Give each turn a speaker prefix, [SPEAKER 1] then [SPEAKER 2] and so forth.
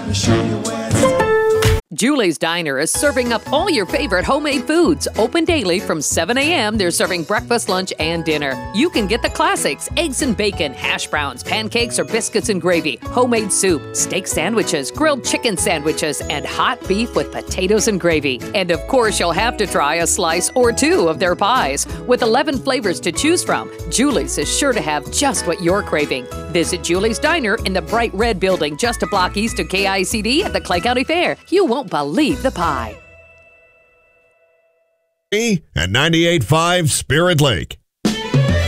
[SPEAKER 1] Let me show you where it's at.
[SPEAKER 2] Julie's Diner is serving up all your favorite homemade foods. Open daily from 7 a.m. They're serving breakfast, lunch, and dinner. You can get the classics: eggs and bacon, hash browns, pancakes or biscuits and gravy, homemade soup, steak sandwiches, grilled chicken sandwiches, and hot beef with potatoes and gravy. And of course, you'll have to try a slice or two of their pies. With 11 flavors to choose from, Julie's is sure to have just what you're craving. Visit Julie's Diner in the bright red building just a block east of KICD at the Clay County Fair. You won't believe the pie.
[SPEAKER 3] And 98.5 Spirit Lake.